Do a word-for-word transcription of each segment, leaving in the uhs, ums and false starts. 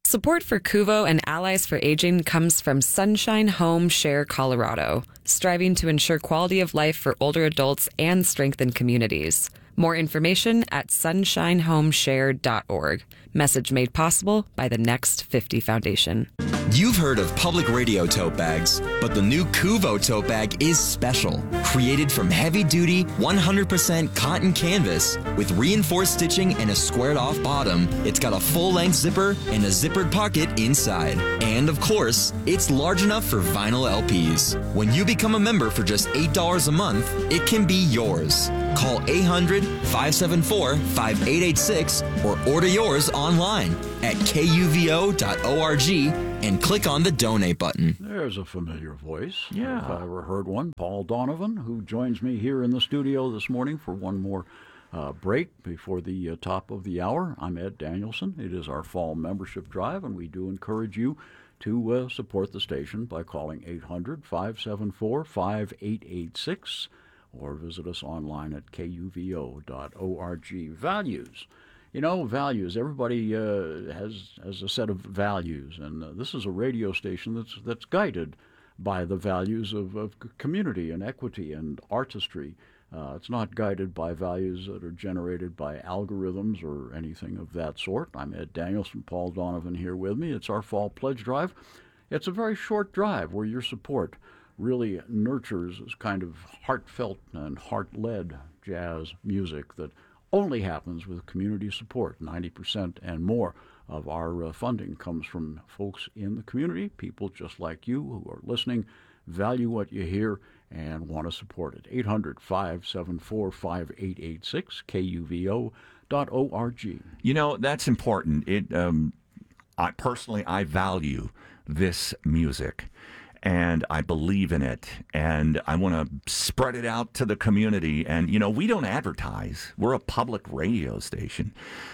Support for Kuvo and Allies for Aging comes from Sunshine Home Share Colorado, striving to ensure quality of life for older adults and strengthen communities. More information at sunshine home share dot org. Message made possible by the Next fifty Foundation. You've heard of public radio tote bags, but the new Kuvo tote bag is special. Created from heavy-duty, one hundred percent cotton canvas with reinforced stitching and a squared-off bottom, it's got a full-length zipper and a zippered pocket inside. And, of course, it's large enough for vinyl L Ps. When you become a member for just eight dollars a month, it can be yours. Call eight hundred, five seven four, five eight eight six or order yours online at kuvo dot org and click on the donate button. There's a familiar voice. Yeah. If I ever heard one. Paul Donovan, who joins me here in the studio this morning for one more uh, break before the uh, top of the hour. I'm Ed Danielson. It is our fall membership drive, and we do encourage you to uh, support the station by calling eight hundred, five seven four, five eight eight six or visit us online at kuvo dot org. Values. You know, values. Everybody uh, has has a set of values, and uh, this is a radio station that's that's guided by the values of, of community and equity and artistry. Uh, it's not guided by values that are generated by algorithms or anything of that sort. I'm Ed Danielson, Paul Donovan here with me. It's our Fall Pledge Drive. It's a very short drive where your support really nurtures this kind of heartfelt and heart-led jazz music that only happens with community support. ninety percent and more of our uh, funding comes from folks in the community, people just like you who are listening, value what you hear, and want to support it. eight hundred, five seven four, five eight eight six, kuvo dot org. You know, that's important. It, um, I personally, I value this music. And I believe in it, and I want to spread it out to the community. And, you know, we don't advertise. We're a public radio station.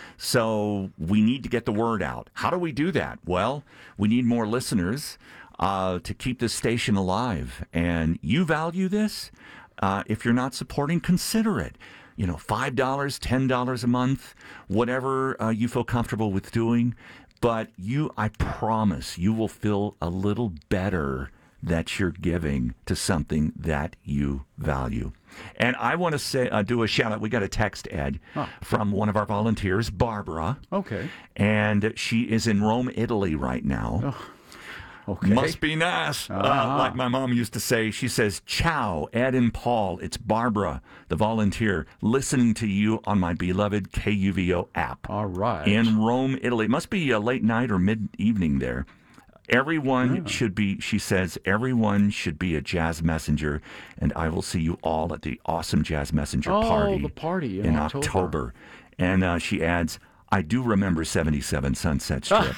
So we need to get the word out. How do we do that? Well, we need more listeners uh, to keep this station alive. And you value this? Uh, if you're not supporting, consider it. You know, five dollars, ten dollars a month, whatever uh, you feel comfortable with doing. But you, I promise, you will feel a little better that you're giving to something that you value. And I want to say, uh, do a shout out. We got a text, Ed, huh. from one of our volunteers, Barbara. Okay. And she is in Rome, Italy right now. Oh. Okay. Must be nice. Uh-huh. Uh, like my mom used to say, she says, ciao, Ed and Paul. It's Barbara, the volunteer, listening to you on my beloved K U V O app. All right. In Rome, Italy. It must be a late night or mid-evening there. Everyone yeah. should be, she says, everyone should be a jazz messenger, and I will see you all at the awesome Jazz Messenger oh, party, the party in, in October. October. And uh, she adds, I do remember seventy-seven Sunset Strip.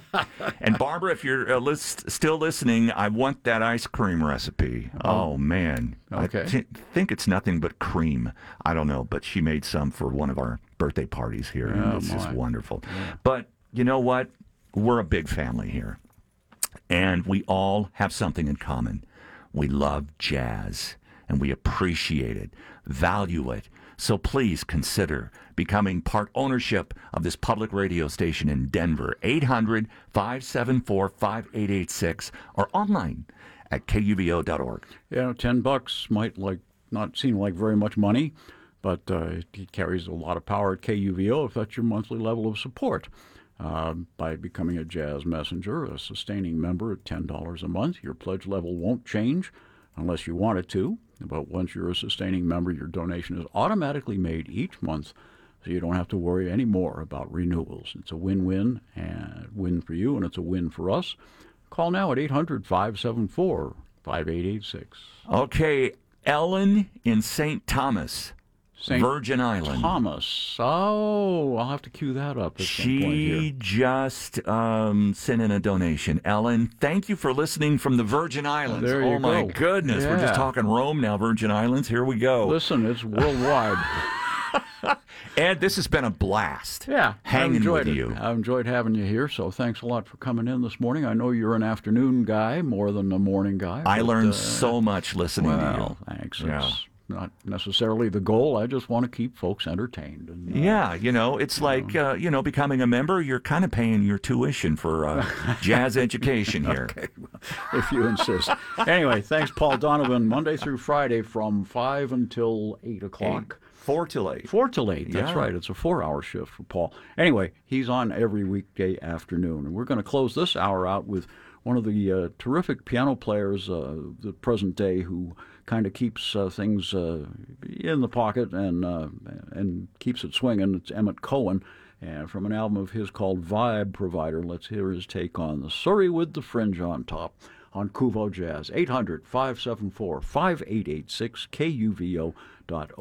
And Barbara, if you're uh, list, still listening, I want that ice cream recipe. Oh, oh man. Okay. I th- think it's nothing but cream. I don't know, but she made some for one of our birthday parties here, and oh, it's my. just wonderful. Yeah. But you know what? We're a big family here, and we all have something in common. We love jazz, and we appreciate it, value it. So please consider becoming part ownership of this public radio station in Denver. eight hundred, five seven four, five eight eight six or online at kuvo dot org. You know, ten bucks might like not seem like very much money, but uh, it carries a lot of power at K U V O if that's your monthly level of support. Uh, by becoming a Jazz Messenger, a sustaining member at ten dollars a month, your pledge level won't change unless you want it to. But once you're a sustaining member, your donation is automatically made each month, so you don't have to worry anymore about renewals. It's a win-win, and win for you, and it's a win for us. Call now at eight hundred, five seven four, five eight eight six. Okay, Ellen in Saint Thomas, Saint Virgin Island. Thomas. Oh, I'll have to cue that up at some point here. She just um, sent in a donation. Ellen, thank you for listening from the Virgin Islands. There you oh, my go. goodness. Yeah. We're just talking Rome now, Virgin Islands. Here we go. Listen, it's worldwide. Ed, this has been a blast. Yeah, hanging I've enjoyed with it. you. I've enjoyed having you here, so thanks a lot for coming in this morning. I know you're an afternoon guy more than a morning guy. I but, learned uh, so much listening well, to you. Thanks. Yeah. It's not necessarily the goal. I just want to keep folks entertained. And, uh, Yeah, you know, it's like, uh, you know, becoming a member, you're kind of paying your tuition for uh, jazz education here. Okay, well, if you insist. Anyway, thanks, Paul Donovan, Monday through Friday from five until eight o'clock. Eight. Four till eight. Four till eight, that's Yeah. right. It's a four-hour shift for Paul. Anyway, he's on every weekday afternoon. And we're going to close this hour out with one of the uh, terrific piano players uh, the present day who kind of keeps uh, things uh, in the pocket and uh, and keeps it swinging. It's Emmett Cohen, and from an album of his called Vibe Provider. Let's hear his take on the Surrey with the Fringe on top on Kuvo Jazz. eight hundred, five seven four, five eight eight six, K U V O dot